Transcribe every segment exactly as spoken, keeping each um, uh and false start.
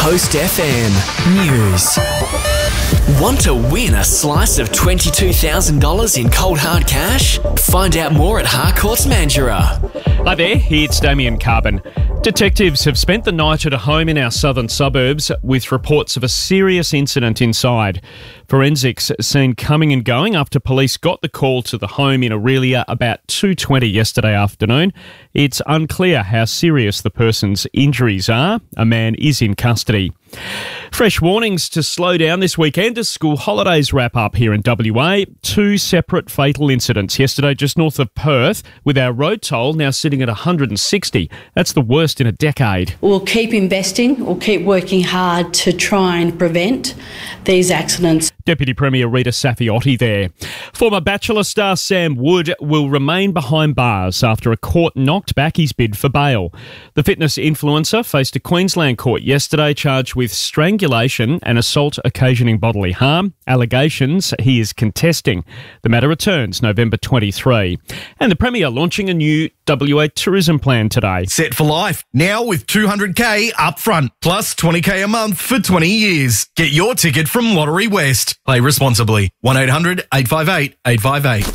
Coast F M News. Want to win a slice of twenty-two thousand dollars in cold hard cash? Find out more at Harcourts Mandurah. Hi there, it's Damien Carbon. Detectives have spent the night at a home in our southern suburbs with reports of a serious incident inside. Forensics seen coming and going after police got the call to the home in Aurelia about two twenty yesterday afternoon. It's unclear how serious the person's injuries are. A man is in custody. Fresh warnings to slow down this weekend as school holidays wrap up here in W A. Two separate fatal incidents yesterday just north of Perth, with our road toll now sitting at one hundred sixty. That's the worst in a decade. We'll keep investing, we'll keep working hard to try and prevent these accidents. Deputy Premier Rita Safiotti there. Former Bachelor star Sam Wood will remain behind bars after a court knocked back his bid for bail. The fitness influencer faced a Queensland court yesterday charged with strangulation and assault occasioning bodily harm, allegations he is contesting. The matter returns November twenty-third. And the Premier launching a new W A tourism plan today. Set for life, now with two hundred K up front, plus twenty K a month for twenty years. Get your ticket from Lottery West. Play responsibly. one eight hundred eight five eight eight five eight.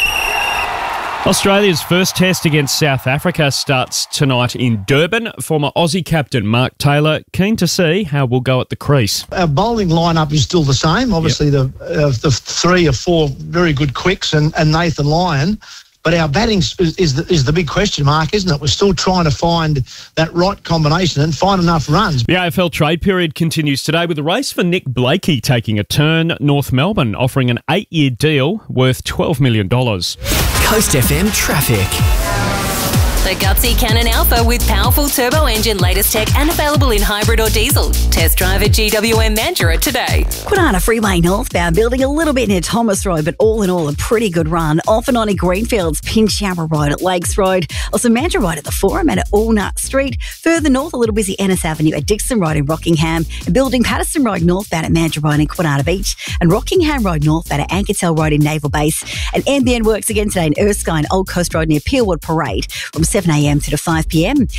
Australia's first test against South Africa starts tonight in Durban. Former Aussie captain Mark Taylor keen to see how we'll go at the crease. Our bowling lineup is still the same. Obviously, yep. the uh, the three or four very good quicks and, and Nathan Lyon. But our batting is, is, the, is the big question mark, isn't it? We're still trying to find that right combination and find enough runs. The A F L trade period continues today with the race for Nick Blakey taking a turn. North Melbourne offering an eight-year deal worth twelve million dollars. Coast F M traffic. The Gutsy Cannon Alpha with powerful turbo engine, latest tech and available in hybrid or diesel. Test drive at G W M Mandurah today. Kwinana Freeway northbound, building a little bit near Thomas Road, but all in all a pretty good run. Off and on in Greenfields, Pinchara Road at Lakes Road, also Mandurah Road at the Forum and at Allnut Street. Further north, a little busy Ennis Avenue at Dixon Road in Rockingham, and building Patterson Road northbound at Mandurah Road in Kwinana Beach, and Rockingham Road northbound at Ankertel Road in Naval Base. And N B N works again today in Erskine, Old Coast Road near Peelwood Parade from seven a m to five p m.